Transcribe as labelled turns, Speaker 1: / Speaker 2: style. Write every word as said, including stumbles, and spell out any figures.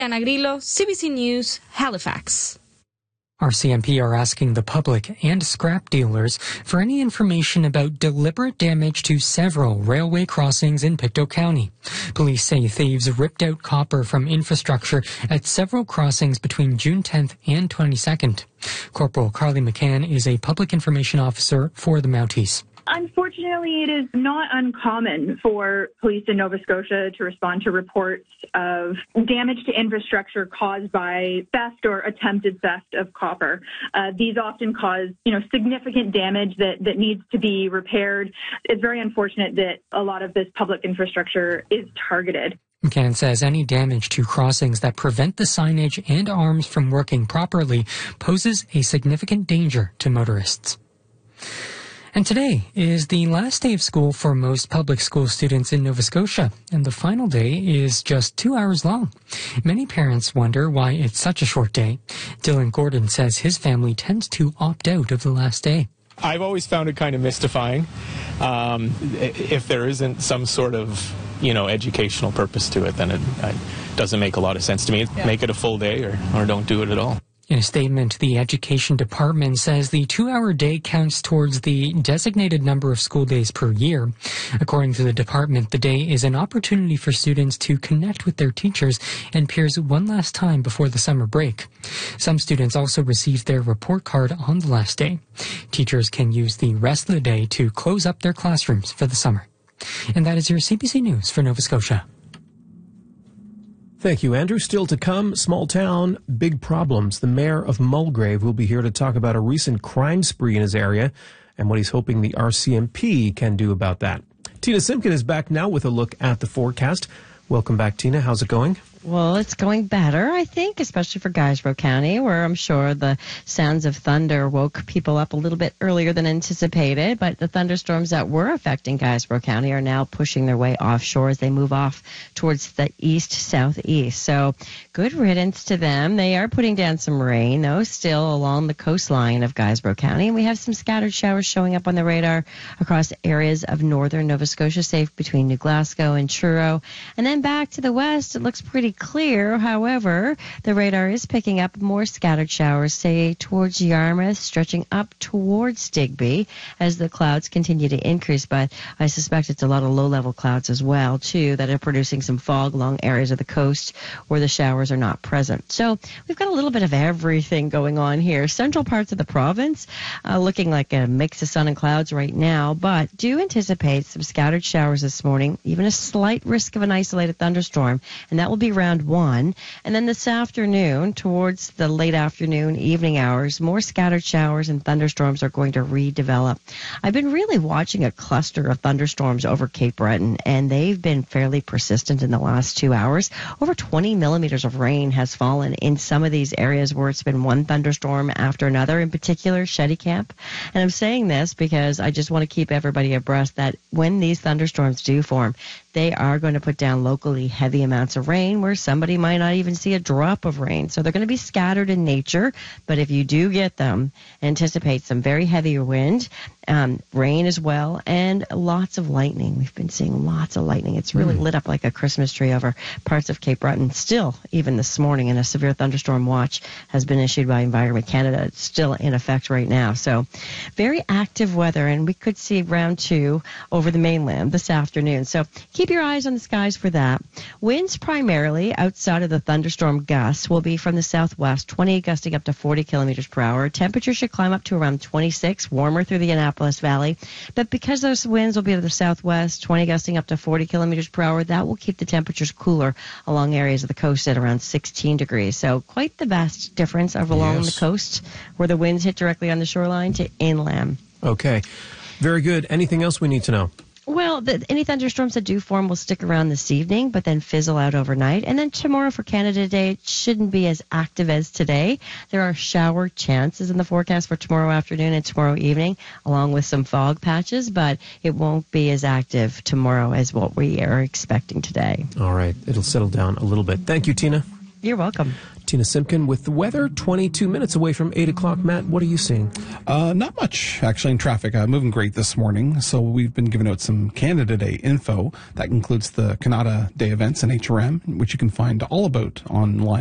Speaker 1: Ana Grillo, C B C News, Halifax.
Speaker 2: R C M P are asking the public and scrap dealers for any information about deliberate damage to several railway crossings in Pictou County. Police say thieves ripped out copper from infrastructure at several crossings between June tenth and twenty-second. Corporal Carly McCann is a public information officer for the Mounties.
Speaker 3: Unfortunately, it is not uncommon for police in Nova Scotia to respond to reports of damage to infrastructure caused by theft or attempted theft of copper. Uh, these often cause, you know, significant damage that, that needs to be repaired. It's very unfortunate that a lot of this public infrastructure is targeted.
Speaker 2: McCann says any damage to crossings that prevent the signage and arms from working properly poses a significant danger to motorists. And today is the last day of school for most public school students in Nova Scotia, and the final day is just two hours long. Many parents wonder why it's such a short day. Dylan Gordon says his family tends to opt out of the last day.
Speaker 4: I've always found it kind of mystifying um, if there isn't some sort of, you know, educational purpose to it, then it, it doesn't make a lot of sense to me. Yeah. Make it a full day or, or don't do it at all.
Speaker 2: In a statement, the Education Department says the two-hour day counts towards the designated number of school days per year. According to the department, the day is an opportunity for students to connect with their teachers and peers one last time before the summer break. Some students also received their report card on the last day. Teachers can use the rest of the day to close up their classrooms for the summer. And that is your C B C News for Nova Scotia.
Speaker 5: Thank you, Andrew. Still to come, small town, big problems. The mayor of Mulgrave will be here to talk about a recent crime spree in his area and what he's hoping the R C M P can do about that. Tina Simpkin is back now with a look at the forecast. Welcome back, Tina. How's it going?
Speaker 6: Well, it's going better, I think, especially for Guysborough County, where I'm sure the sounds of thunder woke people up a little bit earlier than anticipated. But the thunderstorms that were affecting Guysborough County are now pushing their way offshore as they move off towards the east-southeast. So good riddance to them. They are putting down some rain, though, still along the coastline of Guysborough County. And we have some scattered showers showing up on the radar across areas of northern Nova Scotia, safe between New Glasgow and Truro. And then back to the west, it looks pretty clear. However, the radar is picking up more scattered showers, say towards Yarmouth, stretching up towards Digby as the clouds continue to increase. But I suspect it's a lot of low-level clouds as well, too, that are producing some fog along areas of the coast where the showers are not present. So we've got a little bit of everything going on here. Central parts of the province uh, looking like a mix of sun and clouds right now, but do anticipate some scattered showers this morning, even a slight risk of an isolated thunderstorm, and that will be around one. And then this afternoon, towards the late afternoon, evening hours, more scattered showers and thunderstorms are going to redevelop. I've been really watching a cluster of thunderstorms over Cape Breton, and they've been fairly persistent in the last two hours. Over twenty millimeters of rain has fallen in some of these areas where it's been one thunderstorm after another, in particular Shetty Camp. And I'm saying this because I just want to keep everybody abreast that when these thunderstorms do form, they are going to put down locally heavy amounts of rain where somebody might not even see a drop of rain. So they're going to be scattered in nature, but if you do get them, anticipate some very heavy wind, um, rain as well, and lots of lightning. We've been seeing lots of lightning. It's really mm. lit up like a Christmas tree over parts of Cape Breton. Still, even this morning, and a severe thunderstorm watch has been issued by Environment Canada. It's still in effect right now. So very active weather, and we could see round two over the mainland this afternoon. So keep your eyes on the skies for that. Winds primarily outside of the thunderstorm gusts will be from the southwest, twenty gusting up to forty kilometers per hour. Temperature should climb up to around twenty-six, warmer through the Annapolis Valley. But because those winds will be to the southwest, twenty gusting up to forty kilometers per hour, that will keep the temperatures cooler along areas of the coast at around sixteen degrees. So quite the vast difference of along yes. the coast where the winds hit directly on the shoreline to inland.
Speaker 5: Okay. Very good. Anything else we need to know?
Speaker 6: Well, the, any thunderstorms that do form will stick around this evening, but then fizzle out overnight. And then tomorrow for Canada Day, it shouldn't be as active as today. There are shower chances in the forecast for tomorrow afternoon and tomorrow evening, along with some fog patches, but it won't be as active tomorrow as what we are expecting today.
Speaker 5: All right. It'll settle down a little bit. Thank you, Tina.
Speaker 6: You're welcome.
Speaker 5: Tina Simpkin with the weather, twenty-two minutes away from eight o'clock. Matt, what are you seeing?
Speaker 7: Uh, not much, actually, in traffic. Uh, moving great this morning. So we've been giving out some Canada Day info. That includes the Canada Day events and H R M, which you can find all about online.